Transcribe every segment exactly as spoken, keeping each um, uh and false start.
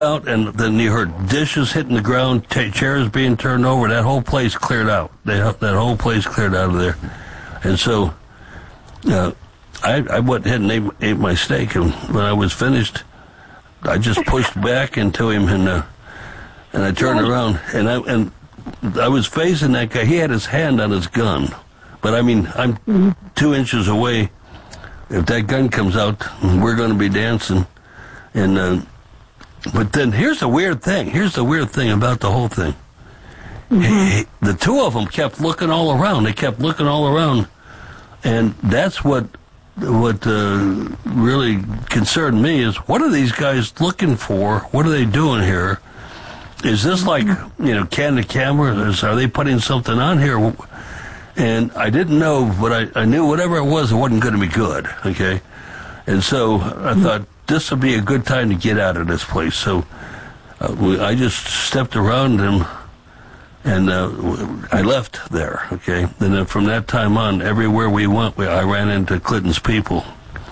out, and then you heard dishes hitting the ground, t- chairs being turned over. That whole place cleared out. They, that whole place cleared out of there. And so uh, I, I went ahead and ate, ate my steak, and when I was finished, I just pushed back into him, and uh, and I turned around, and I and I was facing that guy. He had his hand on his gun, but I mean, I'm mm-hmm. two inches away. If that gun comes out, we're going to be dancing, and. Uh, But then here's the weird thing. Here's the weird thing about the whole thing. Mm-hmm. He, the two of them kept looking all around. They kept looking all around, and that's what what uh, really concerned me is what are these guys looking for? What are they doing here? Is this like, you know, candid cameras? Are they putting something on here? And I didn't know, but I, I knew whatever it was, it wasn't going to be good. Okay, and so I mm-hmm. thought. This would be a good time to get out of this place. So uh, we, I just stepped around him, and uh, I left there, okay? And then from that time on, everywhere we went, we, I ran into Clinton's people.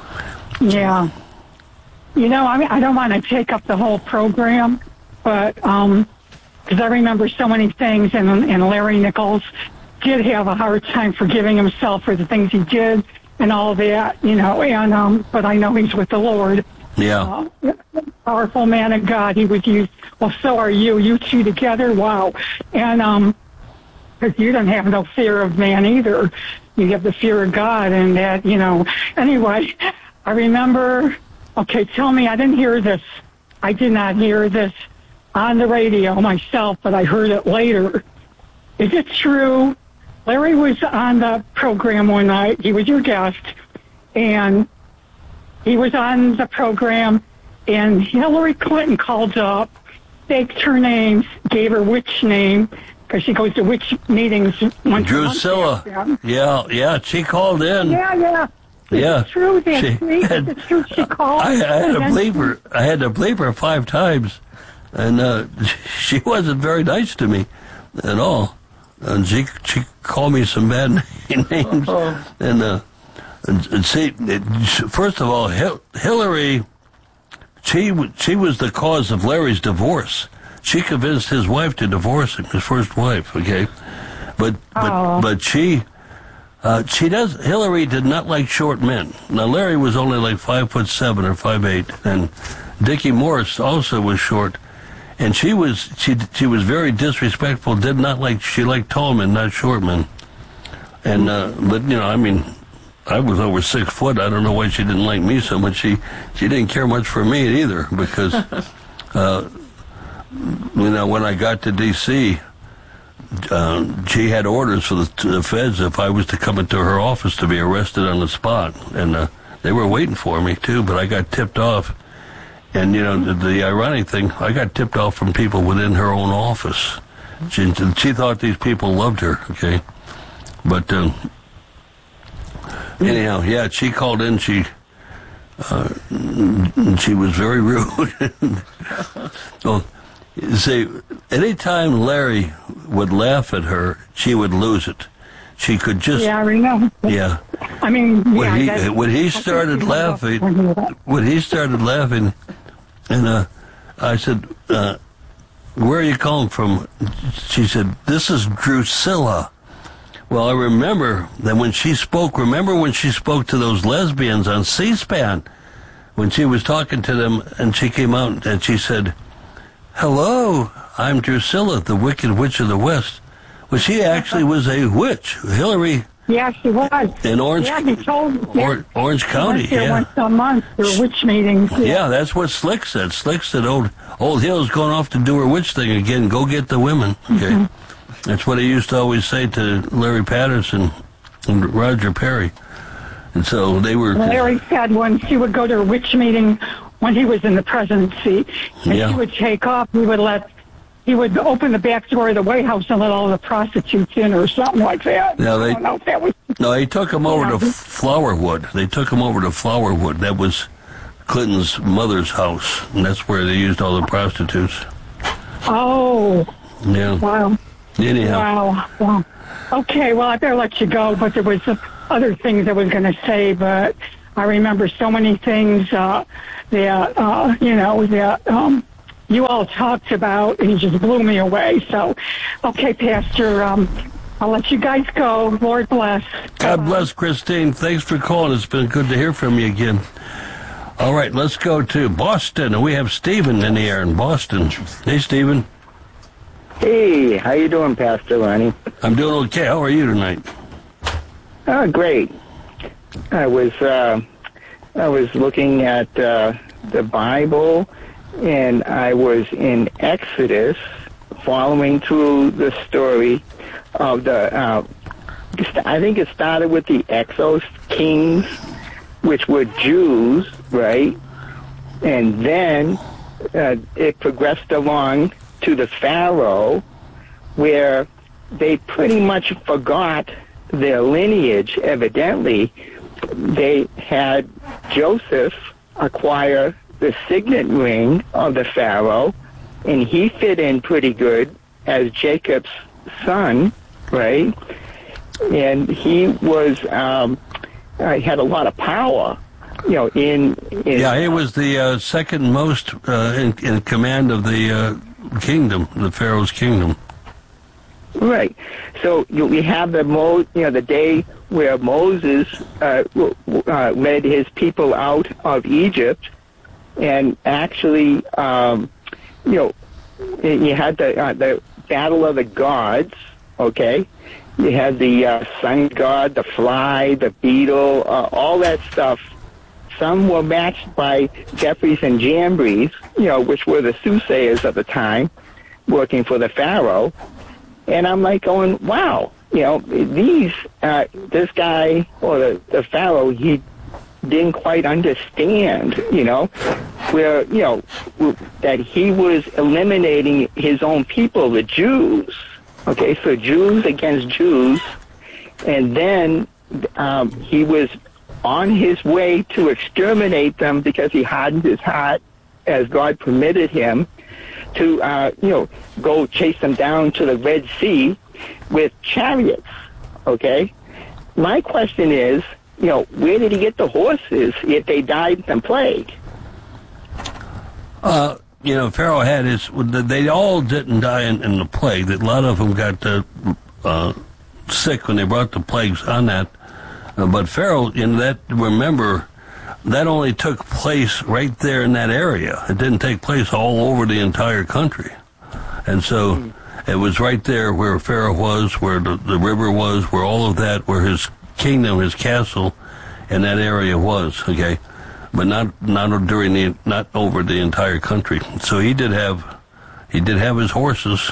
Yeah. You know, I mean, I don't want to take up the whole program, but because um, I remember so many things, and, and Larry Nichols did have a hard time forgiving himself for the things he did and all that, you know, and um, but I know he's with the Lord. Yeah. Uh, powerful man of God. He was used. Well, so are you. You two together. Wow. And um, because you don't have no fear of man either. You have the fear of God, and that, you know. Anyway, I remember. Okay, tell me. I didn't hear this. I did not hear this on the radio myself, but I heard it later. Is it true? Larry was on the program one night. He was your guest, and. He was on the program, and Hillary Clinton called up, faked her name, gave her witch name, because she goes to witch meetings. Drusilla. Yeah, yeah, she called in. Yeah, yeah. Yeah. It's true, that she, had, it's true she called. I, I had to bleep her. I had to bleep her five times, and uh, she wasn't very nice to me at all. And she she called me some bad names, uh-huh. and uh. And, and see, it, first of all, Hil- Hillary, she she was the cause of Larry's divorce. She convinced his wife to divorce him, his first wife. Okay, but but oh. but she uh, she does. Hillary did not like short men. Now Larry was only like five foot seven or five eight, and Dickie Morris also was short. And she was she she was very disrespectful. Did not like she liked tall men, not short men. And uh, but you know, I mean. I was over six foot. I don't know why she didn't like me so much. She she didn't care much for me either because, uh, you know, when I got to D C, uh, she had orders for the, the feds if I was to come into her office to be arrested on the spot. And uh, they were waiting for me, too, but I got tipped off. And, you know, the, the ironic thing, I got tipped off from people within her own office. She, she thought these people loved her, okay? But... Um, Anyhow, yeah, she called in. She uh, she was very rude. So, see, anytime Larry would laugh at her, she would lose it. She could just... Yeah, I remember. Yeah. I mean, when yeah, he when he started laughing, when he started laughing, and uh, I said, uh, "Where are you calling from?" She said, "This is Drusilla." Well, I remember that when she spoke, remember when she spoke to those lesbians on C-SPAN, when she was talking to them, and she came out and she said, "Hello, I'm Drusilla, the Wicked Witch of the West." Well, she actually was a witch. Hillary. Yeah, she was. In Orange, yeah, he told, yeah. or, Orange County. She went there yeah. once a month for witch meetings. Yeah. yeah, that's what Slick said. Slick said, old, old Hill's going off to do her witch thing again. Go get the women. Okay. Mm-hmm. That's what he used to always say to Larry Patterson and Roger Perry. And so they were... Larry said when she would go to a witch meeting when he was in the presidency, and yeah. she would take off, he would let... He would open the back door of the White House and let all the prostitutes in or something like that. No, they, I don't know if that was... No, he took them over yeah. to Flowerwood. They took them over to Flowerwood. That was Clinton's mother's house, and that's where they used all the prostitutes. Oh. Yeah. Wow. Anyhow. Wow. Wow. Okay, well, I better let you go, but there was other things I was going to say, but I remember so many things uh, that, uh, you know, that um, you all talked about, and it just blew me away. So, okay, Pastor, um, I'll let you guys go. Lord bless. God Bye-bye. bless, Christine. Thanks for calling. It's been good to hear from you again. All right, let's go to Boston. We have Stephen in the air in Boston. Hey, Stephen. Hey, how you doing, Pastor Lonnie? I'm doing okay. How are you tonight? Oh, great. I was uh, I was looking at uh, the Bible, and I was in Exodus, following through the story of the. Uh, I think it started with the Exos kings, which were Jews, right? And then uh, it progressed along to the Pharaoh, where they pretty much forgot their lineage. Evidently, they had Joseph acquire the signet ring of the Pharaoh, and he fit in pretty good as Jacob's son, right? And he was um, uh, had a lot of power, you know. In, in yeah, he was the uh, second most uh, in, in command of the uh, kingdom, the Pharaoh's kingdom. Right. So you, we have the Mo, you know, the day where Moses uh, uh, led his people out of Egypt, and actually, um, you know, you had the uh, the battle of the gods. Okay, you had the uh, sun god, the fly, the beetle, uh, all that stuff. Some were matched by Jeffries and Jambres, you know, which were the soothsayers of the time, working for the Pharaoh. And I'm like going, wow, you know, these, uh, this guy, or the, the Pharaoh, he didn't quite understand, you know, where, you know, that he was eliminating his own people, the Jews. Okay, so Jews against Jews. And then um, he was on his way to exterminate them because he hardened his heart as God permitted him to, uh, you know, go chase them down to the Red Sea with chariots, okay? My question is, you know, where did he get the horses if they died from plague? Uh, you know, Pharaoh had his, they all didn't die in, in the plague. A lot of them got uh, uh, sick when they brought the plagues on that. Uh, but Pharaoh, in that, remember, that only took place right there in that area. It didn't take place all over the entire country. And so mm. it was right there where Pharaoh was, where the, the river was, where all of that, where his kingdom, his castle, and that area was, okay? But not not during the, not over the entire country. So he did have, he did have his horses.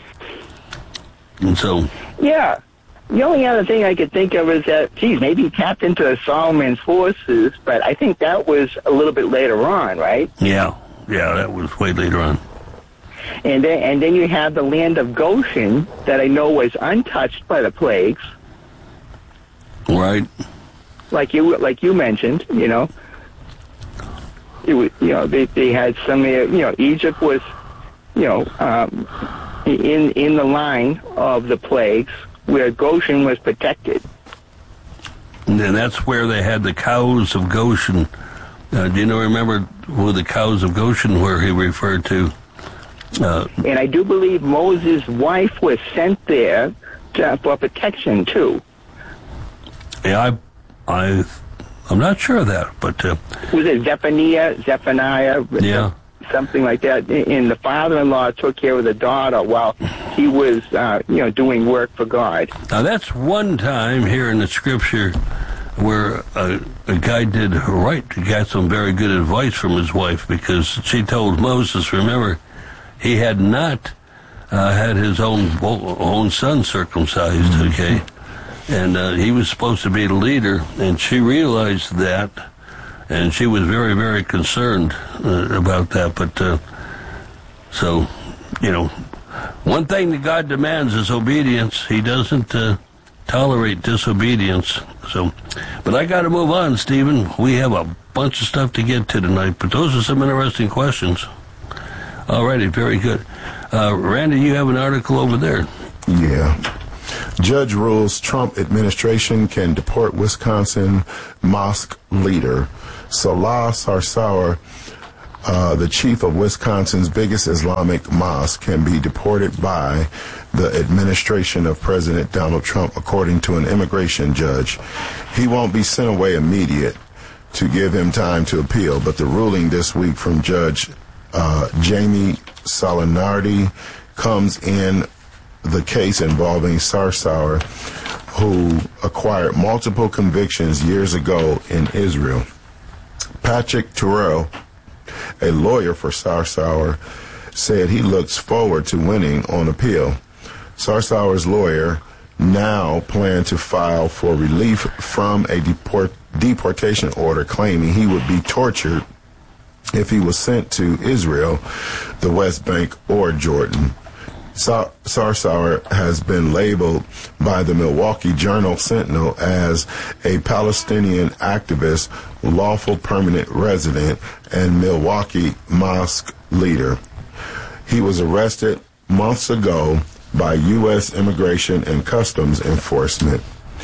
And so... Yeah. The only other thing I could think of is that, geez, maybe he tapped into Solomon's horses, but I think that was a little bit later on, right? Yeah, yeah, that was way later on. And then, and then you have the land of Goshen that I know was untouched by the plagues. Right. Like you, like you mentioned, you know. It was, you know, they they had some, you know, Egypt was, you know, um, in in the line of the plagues, where Goshen was protected. And then that's where they had the cows of Goshen. Uh, do you know, remember who the cows of Goshen were he referred to? Uh, and I do believe Moses' wife was sent there to, for protection, too. Yeah, I, I, I'm not sure of that, but... Uh, was it Zephaniah? Zephaniah? Yeah. Something like that. And the father-in-law took care of the daughter while he was, uh, you know, doing work for God. Now, that's one time here in the scripture where a, a guy did right. He got some very good advice from his wife, because she told Moses, remember, he had not uh, had his own own son circumcised, okay? And uh, he was supposed to be the leader, and she realized that. And she was very, very concerned uh, about that. But, uh, so, you know, one thing that God demands is obedience. He doesn't uh, tolerate disobedience. So, but I got to move on, Stephen. We have a bunch of stuff to get to tonight, but those are some interesting questions. All righty, very good. Uh, Randy, you have an article over there. Yeah. Judge rules Trump administration can deport Wisconsin mosque leader Salah Sarsour uh, the chief of Wisconsin's biggest Islamic mosque, can be deported by the administration of President Donald Trump, according to an immigration judge. He won't be sent away immediate to give him time to appeal, but the ruling this week from Judge uh, Jamie Salinardi comes in the case involving Sarsauer, who acquired multiple convictions years ago in Israel. Patrick Terrell, a lawyer for Sarsauer, said he looks forward to winning on appeal. Sarsauer's lawyer now plans to file for relief from a deport deportation order, claiming he would be tortured if he was sent to Israel, the West Bank, or Jordan. Sar Sarsauer has been labeled by the Milwaukee Journal Sentinel as a Palestinian activist, lawful permanent resident, and Milwaukee mosque leader. He was arrested months ago by U S Immigration and Customs Enforcement.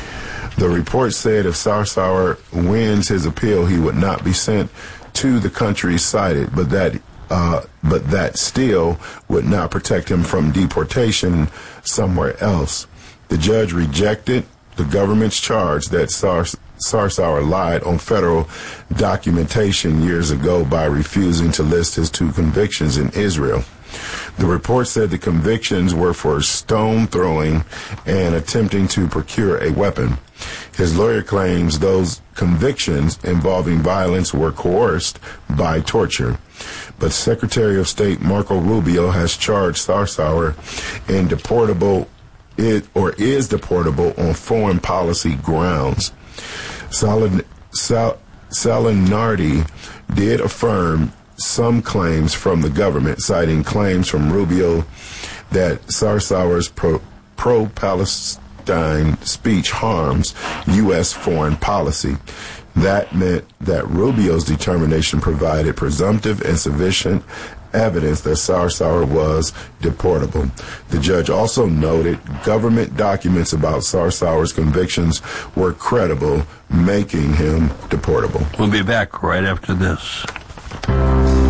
The report said if Sarsauer wins his appeal, he would not be sent to the country cited, but that Uh, but that still would not protect him from deportation somewhere else. The judge rejected the government's charge that Sars Sarsauer lied on federal documentation years ago by refusing to list his two convictions in Israel. The report said the convictions were for stone throwing and attempting to procure a weapon. His lawyer claims those convictions involving violence were coerced by torture. But Secretary of State Marco Rubio has charged Sarsauer in deportable it or is deportable on foreign policy grounds. Salin, Sal, Salinardi did affirm some claims from the government, citing claims from Rubio that Sarsauer's pro, pro-Palestine speech harms U S foreign policy. That meant that Rubio's determination provided presumptive and sufficient evidence that Sarsauer was deportable. The judge also noted government documents about Sarsauer's convictions were credible, making him deportable. We'll be back right after this.